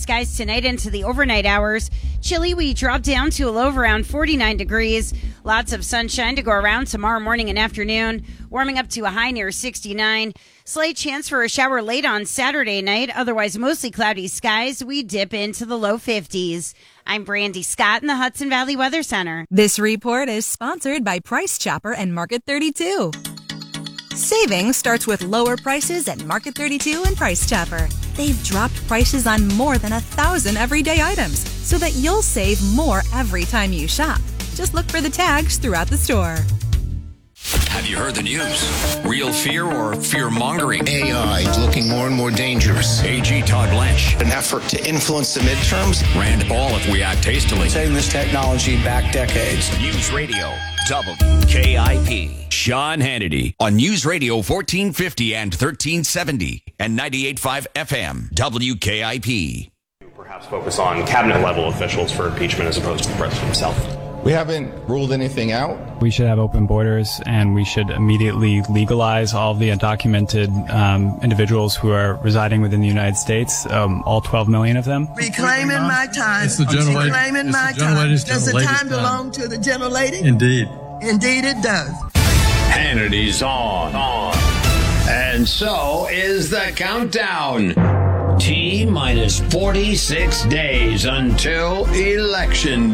skies tonight into the overnight hours. Chilly, we drop down to a low of around 49 degrees. Lots of sunshine to go around tomorrow morning and afternoon. Warming up to a high near 69. Slight chance for a shower late on Saturday night. Otherwise, mostly cloudy skies. We dip into the low 50s. I'm Brandy Scott in the Hudson Valley Weather Center. This report is sponsored by Price Chopper and Market 32. Savings starts with lower prices at Market 32 and Price Chopper. They've dropped prices on more than 1,000 everyday items so that you'll save more every time you shop. Just look for the tags throughout the store. Have you heard the news? Real fear or fear-mongering? AI is looking more and more dangerous. AG Todd Blanche. An effort to influence the midterms. Rand Paul if we act hastily. Taking this technology back decades. News Radio, WKIP. Sean Hannity on News Radio 1450 and 1370 and 98.5 FM, WKIP. Perhaps focus on cabinet-level officials for impeachment as opposed to the president himself. We haven't ruled anything out. We should have open borders, and we should immediately legalize all the undocumented individuals who are residing within the United States, all 12 million of them. Reclaiming my time. It's the gentlelady. Reclaiming my time. Does the time belong to the gentlelady? Indeed. Indeed it does. Hannity's on. And so is the countdown. T minus 46 days until Election